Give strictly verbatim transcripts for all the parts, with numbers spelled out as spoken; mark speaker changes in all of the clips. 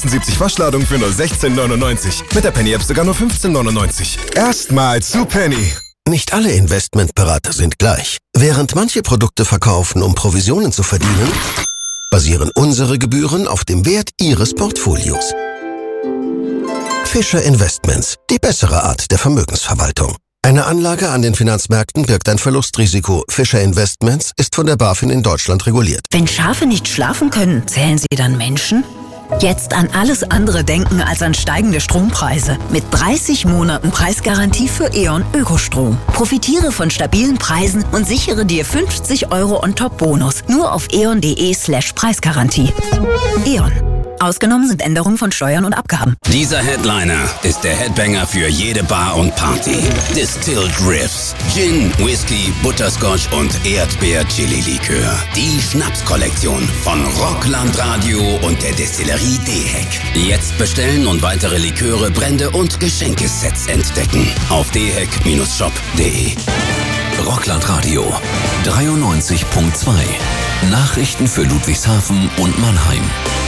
Speaker 1: sechsundsiebzig Waschladungen für nur sechzehn neunundneunzig. Mit der Penny App sogar nur fünfzehn neunundneunzig. Erstmal zu Penny.
Speaker 2: Nicht alle Investmentberater sind gleich. Während manche Produkte verkaufen, um Provisionen zu verdienen, basieren unsere Gebühren auf dem Wert Ihres Portfolios. Fischer Investments, die bessere Art der Vermögensverwaltung. Eine Anlage an den Finanzmärkten birgt ein Verlustrisiko. Fischer Investments ist von der BaFin in Deutschland reguliert.
Speaker 3: Wenn Schafe nicht schlafen können, zählen sie dann Menschen? Jetzt an alles andere denken als an steigende Strompreise. Mit dreißig Monaten Preisgarantie für E.ON Ökostrom. Profitiere von stabilen Preisen und sichere dir fünfzig Euro On-Top-Bonus. Nur auf eon.de slash Preisgarantie. E.ON. Ausgenommen sind Änderungen von Steuern und Abgaben.
Speaker 4: Dieser Headliner ist der Headbanger für jede Bar und Party. Distilled Riffs, Gin, Whisky, Butterscotch und Erdbeer-Chili-Likör. Die Schnapskollektion von Rockland Radio und der Destillerie D-Heck. Jetzt bestellen und weitere Liköre, Brände und Geschenkesets entdecken. Auf d heck shop punkt de.
Speaker 5: Rockland Radio dreiundneunzig Komma zwei. Nachrichten für Ludwigshafen und Mannheim.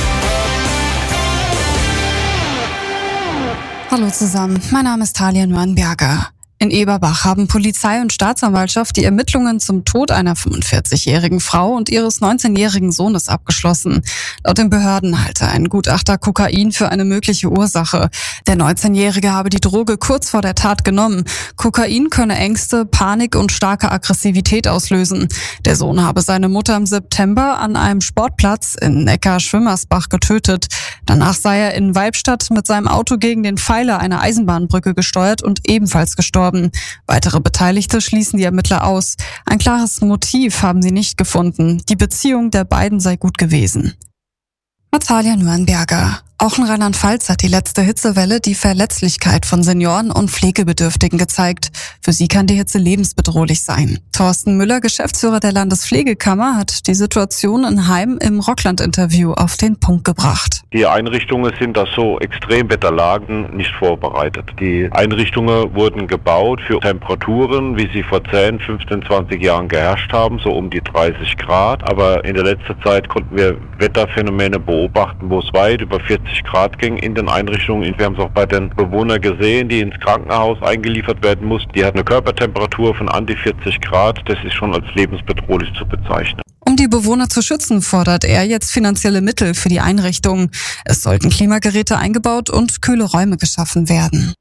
Speaker 6: Hallo zusammen, mein Name ist Talia Nürnberger. In Eberbach haben Polizei und Staatsanwaltschaft die Ermittlungen zum Tod einer fünfundvierzigjährigen Frau und ihres neunzehnjährigen Sohnes abgeschlossen. Laut den Behörden halte ein Gutachter Kokain für eine mögliche Ursache. Der neunzehnjährige habe die Droge kurz vor der Tat genommen. Kokain könne Ängste, Panik und starke Aggressivität auslösen. Der Sohn habe seine Mutter im September an einem Sportplatz in Neckar-Schwimmersbach getötet. Danach sei er in Weibstadt mit seinem Auto gegen den Pfeiler einer Eisenbahnbrücke gesteuert und ebenfalls gestorben. Weitere Beteiligte schließen die Ermittler aus. Ein klares Motiv haben sie nicht gefunden. Die Beziehung der beiden sei gut gewesen. Natalia Nürnberger. Auch in Rheinland-Pfalz hat die letzte Hitzewelle die Verletzlichkeit von Senioren und Pflegebedürftigen gezeigt. Für sie kann die Hitze lebensbedrohlich sein. Thorsten Müller, Geschäftsführer der Landespflegekammer, hat die Situation in Heim im Rockland-Interview auf den Punkt gebracht.
Speaker 7: Die Einrichtungen sind auf so Extremwetterlagen nicht vorbereitet. Die Einrichtungen wurden gebaut für Temperaturen, wie sie vor zehn, fünfzehn, zwanzig Jahren geherrscht haben, so um die dreißig Grad. Aber in der letzten Zeit konnten wir Wetterphänomene beobachten, wo es weit über vierzig Grad ging in den Einrichtungen. Wir haben es auch bei den Bewohnern gesehen, die ins Krankenhaus eingeliefert werden mussten. Die hat eine Körpertemperatur von an die vierzig Grad. Das ist schon als lebensbedrohlich zu bezeichnen.
Speaker 6: Um die Bewohner zu schützen, fordert er jetzt finanzielle Mittel für die Einrichtung. Es sollten Klimageräte eingebaut und kühle Räume geschaffen werden.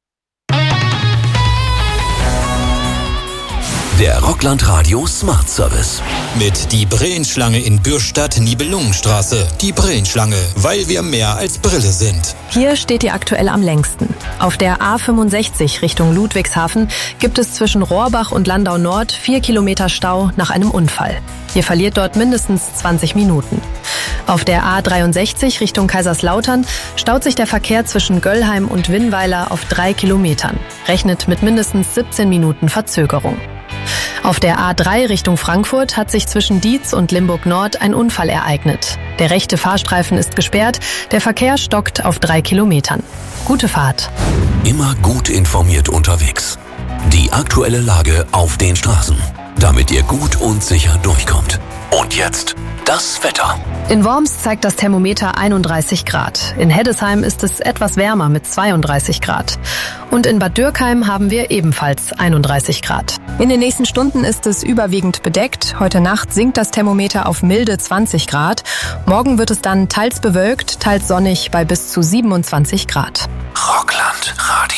Speaker 5: Der Rockland Radio Smart Service.
Speaker 8: Mit die Brillenschlange in Bürstadt, Nibelungenstraße. Die Brillenschlange, weil wir mehr als Brille sind.
Speaker 9: Hier steht die aktuell am längsten. Auf der A fünfundsechzig Richtung Ludwigshafen gibt es zwischen Rohrbach und Landau Nord vier Kilometer Stau nach einem Unfall. Ihr verliert dort mindestens zwanzig Minuten. Auf der A dreiundsechzig Richtung Kaiserslautern staut sich der Verkehr zwischen Göllheim und Winnweiler auf drei Kilometern. Rechnet mit mindestens siebzehn Minuten Verzögerung. Auf der A drei Richtung Frankfurt hat sich zwischen Dietz und Limburg Nord ein Unfall ereignet. Der rechte Fahrstreifen ist gesperrt, der Verkehr stockt auf drei Kilometern. Gute Fahrt.
Speaker 5: Immer gut informiert unterwegs. Die aktuelle Lage auf den Straßen, damit ihr gut und sicher durchkommt. Und jetzt das Wetter.
Speaker 9: In Worms zeigt das Thermometer einunddreißig Grad. In Heddesheim ist es etwas wärmer mit zweiunddreißig Grad. Und in Bad Dürkheim haben wir ebenfalls einunddreißig Grad.
Speaker 10: In den nächsten Stunden ist es überwiegend bedeckt. Heute Nacht sinkt das Thermometer auf milde zwanzig Grad. Morgen wird es dann teils bewölkt, teils sonnig bei bis zu siebenundzwanzig Grad.
Speaker 5: Rockland Radio.